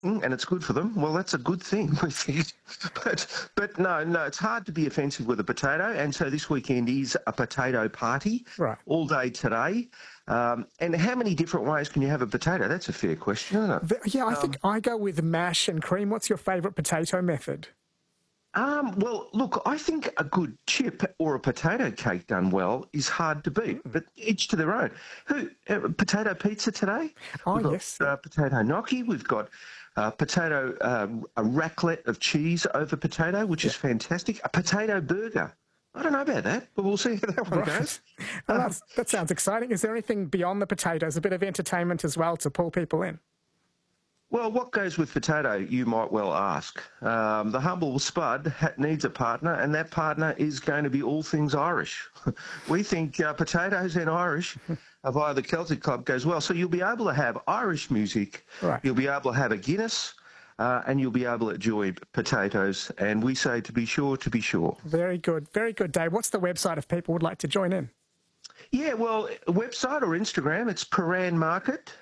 And it's good for them. Well, that's a good thing, we think. But no, it's hard to be offensive with a potato. And so this weekend is a potato party Right. all day today. And how many different ways can you have a potato? That's a fair question, isn't it? Yeah, I think I go with mash and cream. What's your favourite potato method? Well, look, I think a good chip or a potato cake done well is hard to beat, but each to their own. Potato pizza today? Oh, We've got, yes. potato gnocchi. We've got a raclette of cheese over potato, which is fantastic. A potato burger. I don't know about that, but we'll see how that one goes. Well, that sounds exciting. Is there anything beyond the potatoes, a bit of entertainment as well to pull people in? Well, what goes with potato, you might well ask. The humble spud needs a partner, and that partner is going to be all things Irish. We think potatoes and Irish via the Celtic Club goes well. So you'll be able to have Irish music, Right. You'll be able to have a Guinness, and you'll be able to enjoy potatoes. And we say to be sure, to be sure. Very good, Dave. What's the website if people would like to join in? Yeah, well, website or Instagram, it's Prahran Market,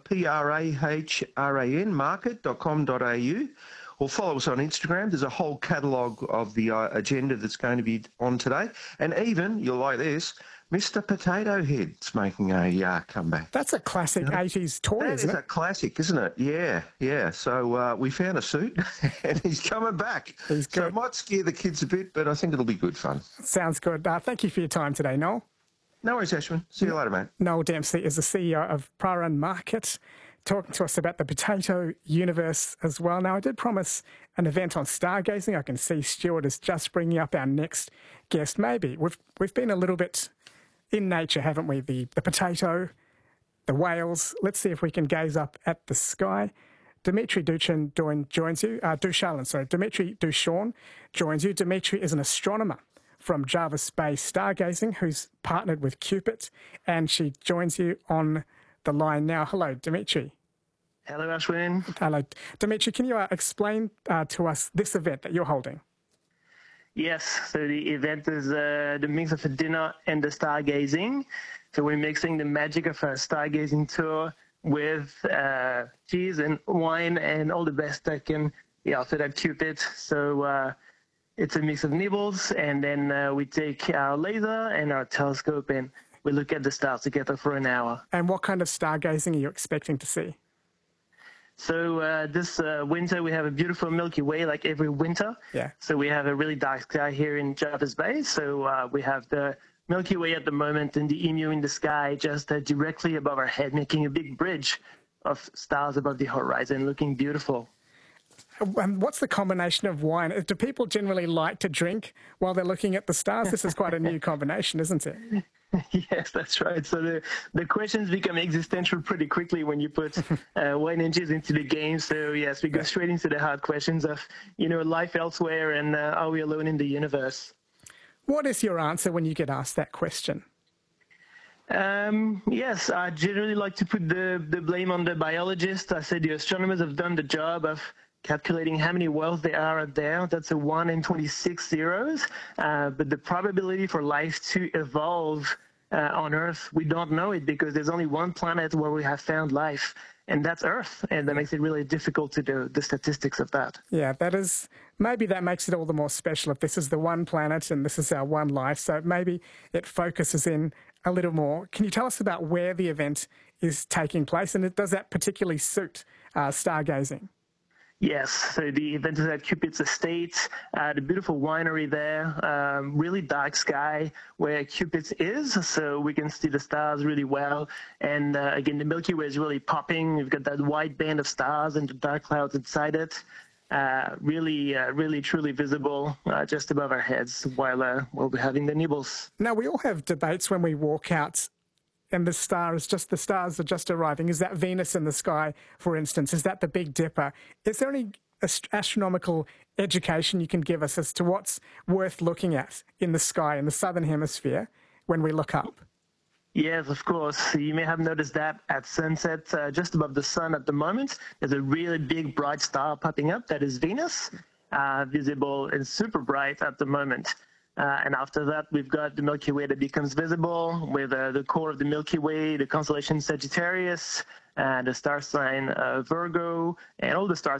Prahran, market.com.au, or follow us on Instagram. There's a whole catalogue of the agenda that's going to be on today. And even, you'll like this, Mr. Potato Head's making a comeback. That's a classic 80s toy, That isn't is it? a classic, isn't it? Yeah. So we found a suit, and he's coming back. He's So good. it might scare the kids a bit, but I think it'll be good fun. Sounds good. Thank you for your time today, Noel. No worries, Ashwin. See you later, mate. Noel Dempsey is the CEO of Prahran Market, talking to us about the potato universe as well. Now, I did promise an event on stargazing. I can see Stuart is just bringing up our next guest. Maybe we've been a little bit in nature, haven't we? The potato, the whales. Let's see if we can gaze up at the sky. Dimitri Dushan joins you. Dimitri Dushan joins you. Dimitri is an astronomer from Jervis Bay Stargazing, who's partnered with Cupid, and she joins you on the line now. Hello, Dimitri. Hello, Ashwin. Hello. Dimitri, can you explain to us this event that you're holding? Yes, so the event is the mix of a dinner and the stargazing. So we're mixing the magic of a stargazing tour with cheese and wine and all the best that can be offered at Cupid. So it's a mix of nibbles, and then we take our laser and our telescope and we look at the stars together for an hour. And what kind of stargazing are you expecting to see? So this winter we have a beautiful Milky Way, like every winter. Yeah. So we have a really dark sky here in Jervis Bay. So we have the Milky Way at the moment and the Emu in the sky just directly above our head, making a big bridge of stars above the horizon, looking beautiful. And what's the combination of wine? Do people generally like to drink while they're looking at the stars? This is quite a new combination, isn't it? Yes, that's right. So the questions become existential pretty quickly when you put wine and cheese into the game. So yes, we go straight into the hard questions of, life elsewhere and are we alone in the universe? What is your answer when you get asked that question? Yes, I generally like to put the blame on the biologists. I say the astronomers have done the job of calculating how many whales there are out there. That's a 1 in 26 zeros. But the probability for life to evolve on Earth, we don't know it because there's only one planet where we have found life, and that's Earth. And that makes it really difficult to do the statistics of that. Yeah, maybe that makes it all the more special if this is the one planet and this is our one life. So maybe it focuses in a little more. Can you tell us about where the event is taking place, and does that particularly suit stargazing? Yes, so the event is at Cupid's Estate, the beautiful winery there, really dark sky where Cupid's is, so we can see the stars really well. And again, the Milky Way is really popping. We've got that white band of stars and the dark clouds inside it. Really, truly visible just above our heads while we'll be having the nibbles. Now, we all have debates when we walk out and the stars are just arriving. Is that Venus in the sky, for instance? Is that the Big Dipper? Is there any astronomical education you can give us as to what's worth looking at in the sky in the southern hemisphere when we look up? Yes, of course. You may have noticed that at sunset, just above the sun at the moment, there's a really big bright star popping up. That is Venus, visible and super bright at the moment. And after that, we've got the Milky Way that becomes visible with the core of the Milky Way, the constellation Sagittarius, the star sign Virgo, and all the star